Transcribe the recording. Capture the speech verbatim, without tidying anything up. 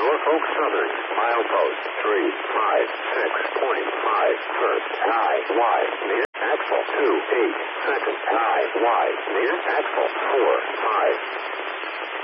Norfolk Southern, milepost three five six point five, first, high, wide, near, axle two eight, second, high, wide, near, axle four five.